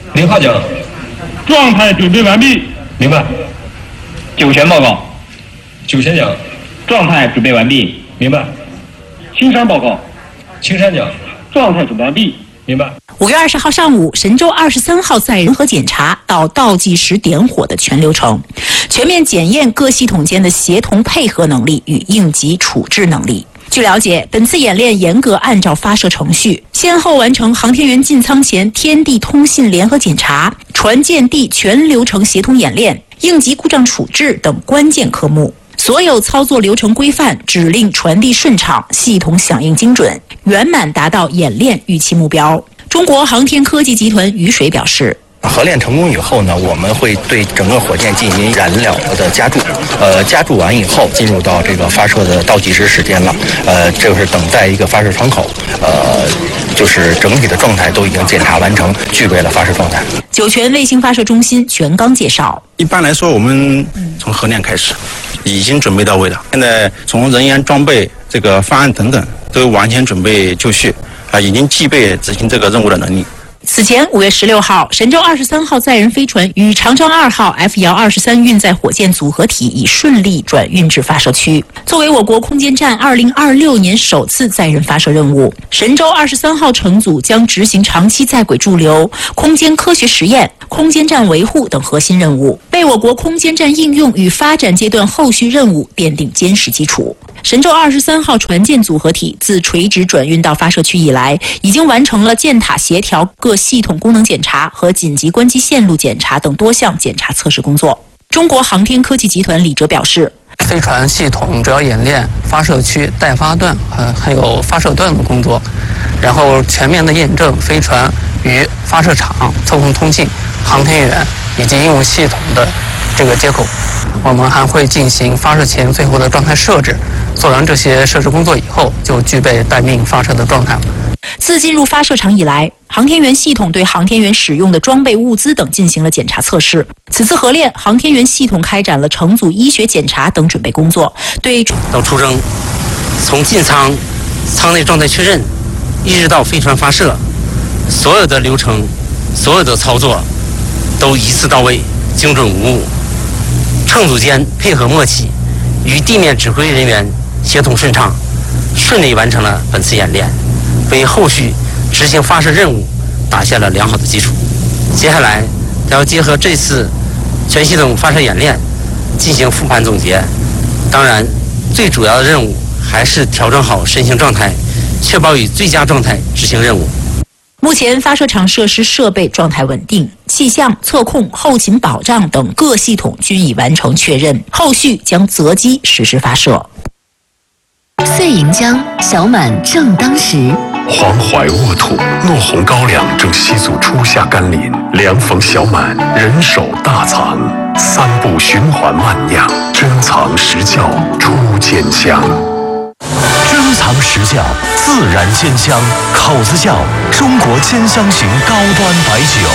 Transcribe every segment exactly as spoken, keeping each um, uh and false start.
零号讲。 状态准备完毕。 明白。 酒泉报告。 酒泉讲。 状态准备完毕。 明白。 青山报告。 青山讲。 状态准备完毕。 明白。 五月二十号上午，神舟二十三号载人和检查到倒计时点火的全流程，全面检验各系统间的协同配合能力与应急处置能力。据了解，本次演练严格按照发射程序，先后完成航天员进舱前天地通信联合检查、船舰地全流程协同演练、应急故障处置等关键科目。所有操作流程规范，指令传递顺畅，系统响应精准，圆满达到演练预期目标。中国航天科技集团于水表示， 核练成功以后呢，我们会对整个火箭进行燃料的加注，呃，加注完以后进入到这个发射的倒计时时间了，呃，这就是等待一个发射窗口，呃，就是整体的状态都已经检查完成，具备了发射状态。 酒泉卫星发射中心全刚介绍， 一般来说，我们从核练开始，已经准备到位了。现在从人员、装备、这个方案等等，都完全准备就绪，啊，已经具备执行这个任务的能力。 此前，五月十六号，神舟二十三号载人飞船与长征二号 F 遥二十三运载火箭组合体已顺利转运至发射区。作为我国空间站二零二六年首次载人发射任务，神舟二十三号乘组将执行长期在轨驻留、空间科学实验、空间站维护等核心任务，为我国空间站应用与发展阶段后续任务奠定坚实基础。神舟二十三号船舰组合体自垂直转运到发射区以来，已经完成了舰塔协调、各系统功能检查和紧急关机线路检查等多项检查测试工作。中国航天科技集团李哲表示， 飞船系统主要演练发射区待发段和还有发射段的工作，然后全面的验证飞船与发射场、测控通信、航天员以及应用系统的这个接口。我们还会进行发射前最后的状态设置，做完这些设置工作以后，就具备待命发射的状态。 自进入发射场以来，航天员系统对航天员使用的装备物资等进行了检查测试。此次核练，航天员系统开展了乘组医学检查等准备工作，对到出征，从进舱、舱内状态确认，一直到飞船发射，所有的流程、所有的操作都一次到位，精准无误。乘组间配合默契，与地面指挥人员协同顺畅，顺利完成了本次演练，为后续执行发射任务打下了良好的基础。接下来要结合这次全系统发射演练进行复盘总结，当然最主要的任务还是调整好身形状态，确保以最佳状态执行任务。 目前发射场设施设备状态稳定，气象、测控、后勤保障等各系统均已完成确认，后续将择机实施发射。 岁迎江，小满正当时。 黄淮沃土，落红高粱正西祖初夏甘霖，凉逢小满，人手大藏，三步循环慢酿，珍藏实窖出坚香。珍藏实窖，自然鲜香，口子窖，中国坚香型高端白酒。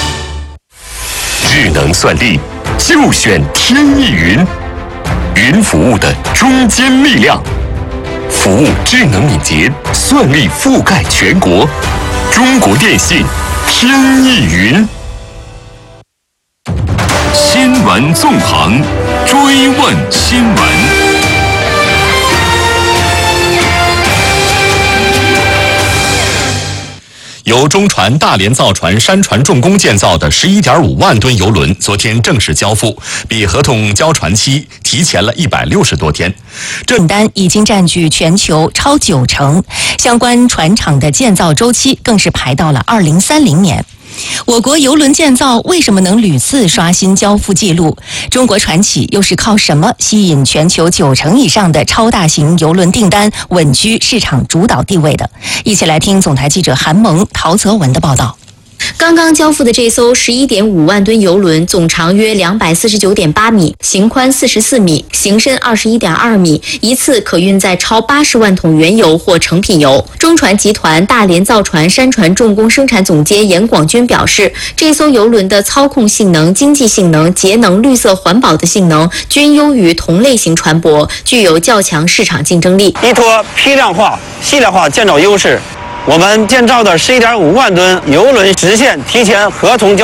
智能算力，就选天翼云，云服务的中坚力量。服务智能敏捷，算力覆盖全国。中国电信天翼云。新闻纵横，追问新闻。由中船大连造船山船重工建造的 十一点五万吨邮轮昨天正式交付，比合同交船期提前了一百六十多天。 这订单已经占据全球超九成，相关船厂的建造周期更是排到了二零三零年。我国邮轮建造为什么能屡次刷新交付记录？中国船企又是靠什么吸引全球九成以上的超大型邮轮订单，稳居市场主导地位的？一起来听总台记者韩萌、陶泽文的报道。 刚刚交付的这艘 十一点五万吨邮轮，总长约两百四十九点八米，行宽四十四米，行深二十一点二米，一次可运载超八十万桶原油或成品油。中船集团大连造船山船重工生产总监严广军表示，这艘邮轮的操控性能、经济性能、节能、绿色环保的性能均优于同类型船舶，具有较强市场竞争力。 依托批量化、系列化建造优势，我们建造的 十一点五万吨邮轮实现提前合同交